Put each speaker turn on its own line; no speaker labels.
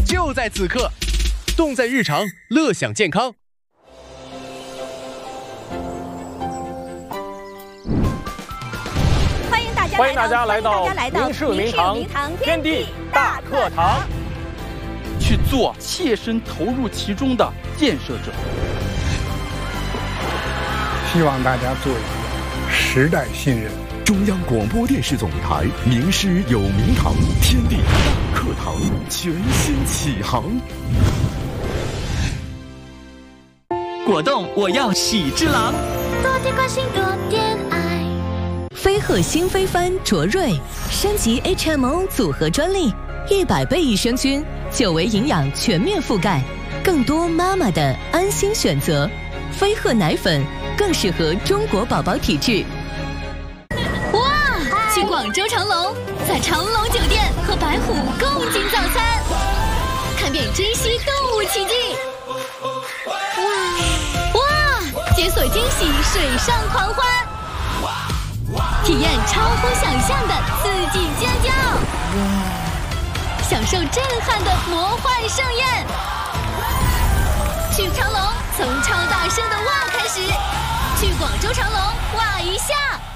就在此刻，动在日常，乐享健康。
欢迎大家来到明世明堂天地大课堂，
去做切身投入其中的建设者。
希望大家做一个时代新人。
中央广播电视总台名师有名堂，天地大课堂全新启航。
果冻，我要喜之郎。
多点关心，多点爱。
飞鹤新飞帆卓瑞升级 HMO 组合专利，100倍益生菌，9维营养全面覆盖，更多妈妈的安心选择。飞鹤奶粉更适合中国宝宝体质。
去广州长隆，在长隆酒店和白虎共进早餐，看遍珍稀动物奇迹。哇！解锁惊喜水上狂欢，体验超乎想象的刺激尖叫，享受震撼的魔幻盛宴。去长隆，从超大声的哇开始，去广州长隆哇一下。